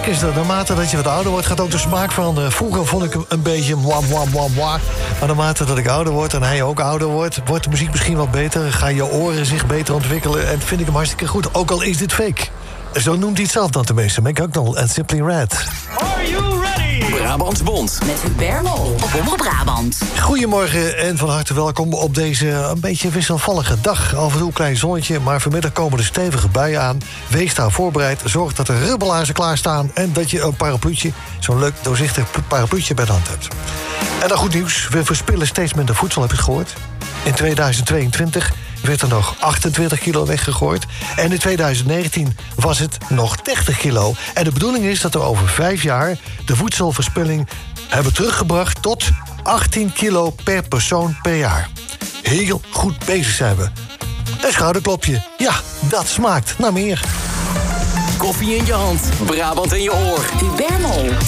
gek is dat naarmate dat je wat ouder wordt, gaat ook de smaak veranderen. Vroeger vond ik hem een beetje mwah, mwah, mwah, mwah. Maar naarmate dat ik ouder word en hij ook ouder wordt de muziek misschien wat beter. Gaan je oren zich beter ontwikkelen en vind ik hem hartstikke goed. Ook al is dit fake. Zo noemt hij het zelf dan tenminste. McGucknall en Simply Red. Are you ready? Brabants Bond. Met Hubert Mol op Omroep Brabant. Goedemorgen en van harte welkom op deze een beetje wisselvallige dag. Af en toe een klein zonnetje, maar vanmiddag komen er stevige buien aan. Wees daar voorbereid, zorg dat er rubbelaarzen klaarstaan en dat je een parapluutje, zo'n leuk doorzichtig parapluutje bij de hand hebt. En dan goed nieuws, we verspillen steeds minder voedsel, heb je het gehoord? In 2022 werd er nog 28 kilo weggegooid. En in 2019 was het nog 30 kilo. En de bedoeling is dat we over 5 jaar de voedselverspilling hebben teruggebracht tot 18 kilo per persoon per jaar. Heel goed bezig zijn we. Een schouderklopje. Ja, dat smaakt naar meer. Koffie in je hand, Brabant in je oor. Hubert Mol.